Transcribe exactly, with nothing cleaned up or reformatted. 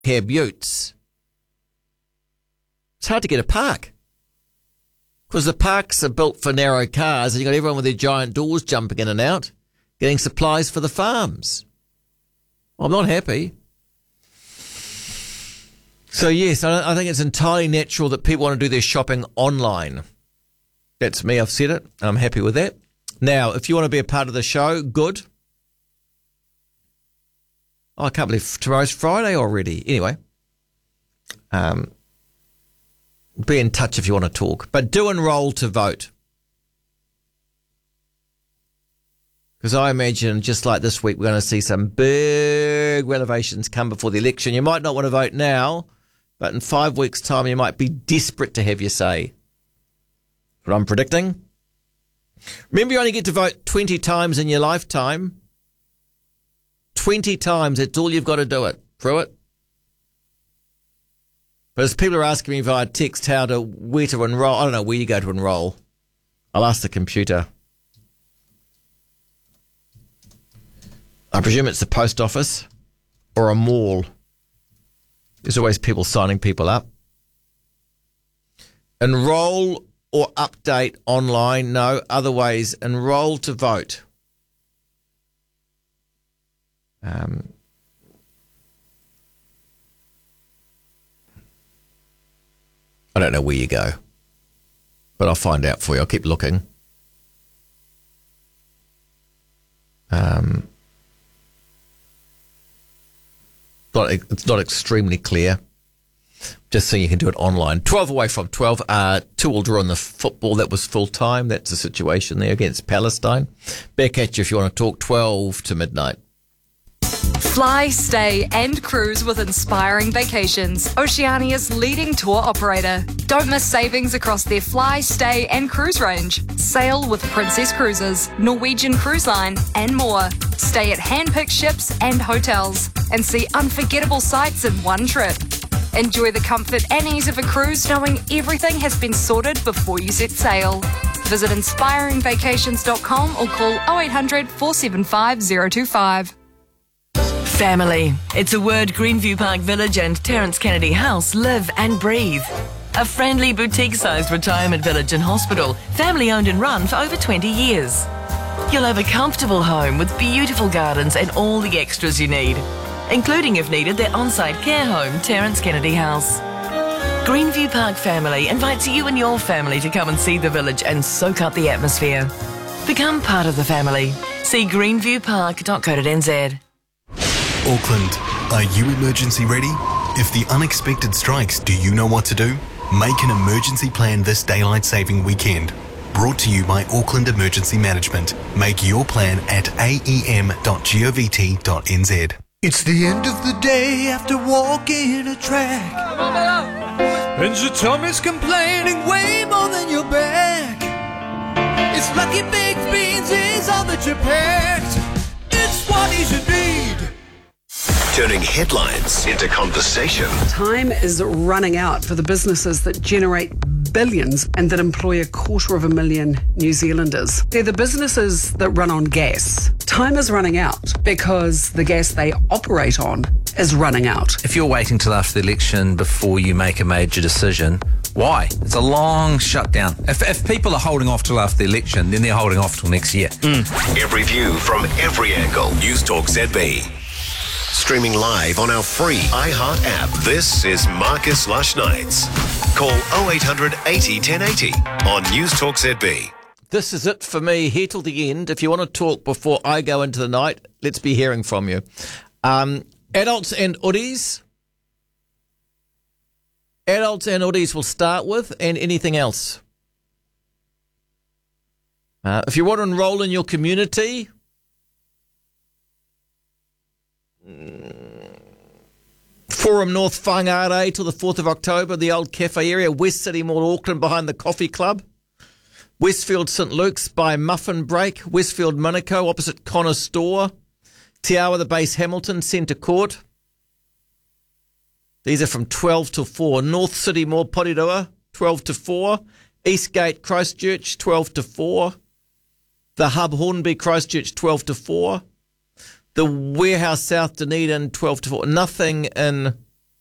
Hare Buttes, it's hard to get a park. Because the parks are built for narrow cars and you've got everyone with their giant doors jumping in and out, getting supplies for the farms. Well, I'm not happy. So, yes, I, I think it's entirely natural that people want to do their shopping online. That's me, I've said it, and I'm happy with that. Now, if you want to be a part of the show, good. Oh, I can't believe tomorrow's Friday already. Anyway, um, be in touch if you want to talk. But do enrol to vote. Because I imagine, just like this week, we're going to see some big renovations come before the election. You might not want to vote now, but in five weeks' time, you might be desperate to have your say. What I'm predicting. Remember, you only get to vote twenty times in your lifetime. twenty times, that's all you've got to do it. Through it. But as people are asking me via text how to, where to enrol, I don't know where you go to enrol. I'll ask the computer. I presume it's the post office or a mall. There's always people signing people up. Enrol or update online? No. Other ways, enrol to vote. Um, I don't know where you go, but I'll find out for you. I'll keep looking. Um, not, it's not extremely clear. Just so you can do it online. twelve away from twelve. Uh, two will draw on the football. That was full time. That's the situation there against Palestine. Back at you if you want to talk. twelve to midnight. Fly, stay and cruise with Inspiring Vacations, Oceania's leading tour operator. Don't miss savings across their fly, stay and cruise range. Sail with Princess Cruises, Norwegian Cruise Line and more. Stay at hand-picked ships and hotels and see unforgettable sights in one trip. Enjoy the comfort and ease of a cruise knowing everything has been sorted before you set sail. Visit inspiring vacations dot com or call oh eight hundred, four seven five, oh two five. Family. It's a word Greenview Park Village and Terence Kennedy House live and breathe. A friendly boutique-sized retirement village and hospital, family-owned and run for over twenty years. You'll have a comfortable home with beautiful gardens and all the extras you need, including, if needed, their on-site care home, Terence Kennedy House. Greenview Park Family invites you and your family to come and see the village and soak up the atmosphere. Become part of the family. See greenview park dot co dot n z. Auckland, are you emergency ready? If the unexpected strikes, do you know what to do? Make an emergency plan this daylight saving weekend. Brought to you by Auckland Emergency Management. Make your plan at a e m dot govt dot n z. It's the end of the day after walking a track, and your tummy's complaining way more than your back. It's lucky baked beans is all that you packed. It's what you should need. Turning headlines into conversation. Time is running out for the businesses that generate billions and that employ a quarter of a million New Zealanders. They're the businesses that run on gas. Time is running out because the gas they operate on is running out. If you're waiting till after the election before you make a major decision, why? It's a long shutdown. If, if people are holding off till after the election, then they're holding off till next year. Mm. Every view from every angle. News Talk Z B. Streaming live on our free iHeart app. This is Marcus Lush Nights. Call oh eight hundred eighty ten eighty on News Talk Z B. This is it for me here till the end. If you want to talk before I go into the night, let's be hearing from you. Um, adults and hoodies. Adults and hoodies we'll start with, and anything else. Uh, if you want to enrol in your community, Forum North Whangarei till the fourth of October, the old cafe area, West City Mall, Auckland, behind the Coffee Club. Westfield St Luke's by Muffin Break. Westfield Miniko, opposite Connor Store. Te Awa the Base Hamilton, Centre Court. These are from twelve to four. North City Mall, Porirua, twelve to four. Eastgate, Christchurch, twelve to four. The Hub, Hornby, Christchurch, twelve to four. The Warehouse South Dunedin, twelve to four. Nothing in